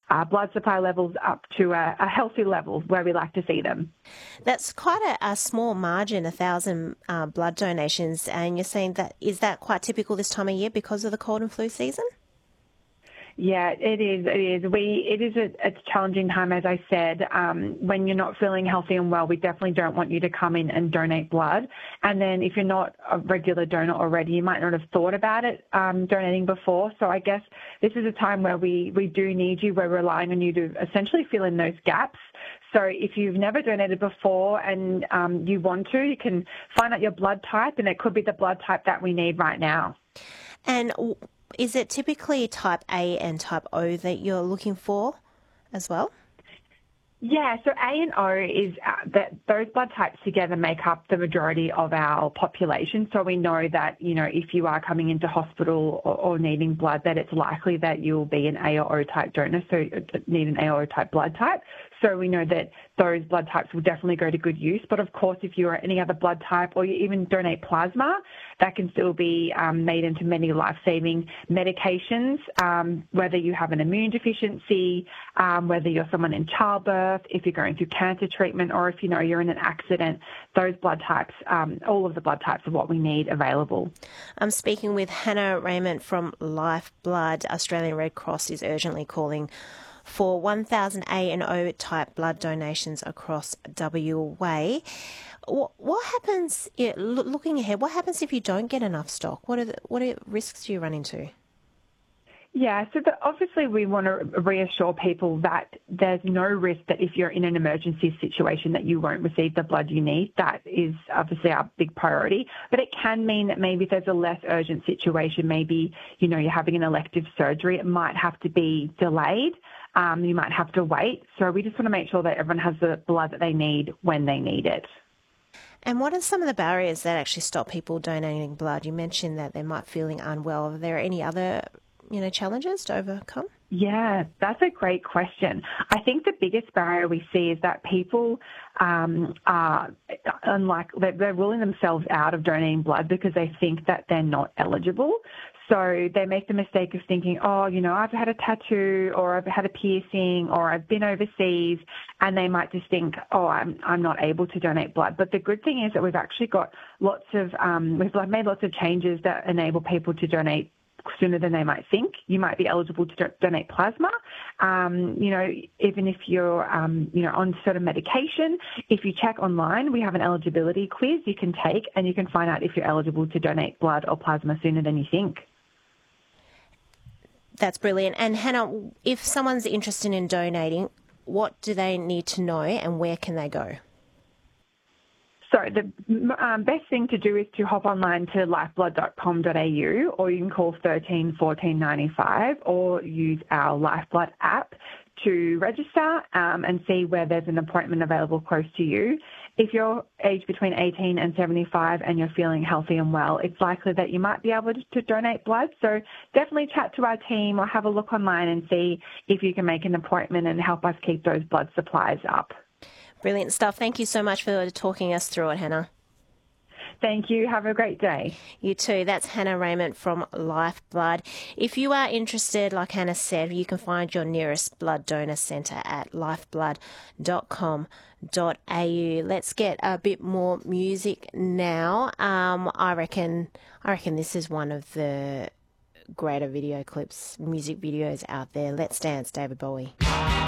blood supply levels up to a healthy level where we like to see them. That's quite a small margin, 1,000 blood donations, and you're saying that is that quite typical this time of year because of the cold and flu season? Yeah, it is. It is a challenging time, as I said. When you're not feeling healthy and well, we definitely don't want you to come in and donate blood. And then if you're not a regular donor already, you might not have thought about it donating before. So I guess this is a time where we do need you. We're relying on you to essentially fill in those gaps. So if you've never donated before and you want to, you can find out your blood type, and it could be the blood type that we need right now. And is it typically type A and type O that you're looking for as well? Yeah, so A and O is that those blood types together make up the majority of our population. So we know that, if you are coming into hospital or needing blood, that it's likely that you'll be an A or O type donor, so need an A or O type blood type. So we know that those blood types will definitely go to good use. But of course, if you're any other blood type or you even donate plasma, that can still be made into many life-saving medications, whether you have an immune deficiency, whether you're someone in childbirth, if you're going through cancer treatment, or if you're in an accident. Those blood types, all of the blood types are what we need available. I'm speaking with Hannah Raymond from Lifeblood. Australian Red Cross is urgently calling for 1,000 A and O type blood donations across WA. What happens, looking ahead, what happens if you don't get enough stock? What are risks do you run into? Yeah, so obviously we want to reassure people that there's no risk that if you're in an emergency situation that you won't receive the blood you need. That is obviously our big priority. But it can mean that maybe if there's a less urgent situation, maybe, you're having an elective surgery, it might have to be delayed. You might have to wait. So we just want to make sure that everyone has the blood that they need when they need it. And what are some of the barriers that actually stop people donating blood? You mentioned that they might be feeling unwell. Are there any other challenges to overcome? Yeah, that's a great question. I think the biggest barrier we see is that people are they're ruling themselves out of donating blood because they think that they're not eligible. So they make the mistake of thinking, I've had a tattoo or I've had a piercing or I've been overseas, and they might just think, I'm not able to donate blood. But the good thing is that we've actually got we've made lots of changes that enable people to donate sooner than they might think. You might be eligible to donate plasma, even if you're, on certain medication. If you check online, we have an eligibility quiz you can take, and you can find out if you're eligible to donate blood or plasma sooner than you think. That's brilliant. And Hannah, if someone's interested in donating, what do they need to know and where can they go? So the best thing to do is to hop online to lifeblood.com.au, or you can call 13 14 95 or use our Lifeblood app to register and see where there's an appointment available close to you. If you're aged between 18 and 75 and you're feeling healthy and well, it's likely that you might be able to donate blood. So definitely chat to our team or have a look online and see if you can make an appointment and help us keep those blood supplies up. Brilliant stuff. Thank you so much for talking us through it, Hannah. Thank you. Have a great day. You too. That's Hannah Raymond from Lifeblood. If you are interested, like Hannah said, you can find your nearest blood donor centre at lifeblood.com.au. Let's get a bit more music now. I reckon this is one of the greater music videos out there. Let's Dance, David Bowie.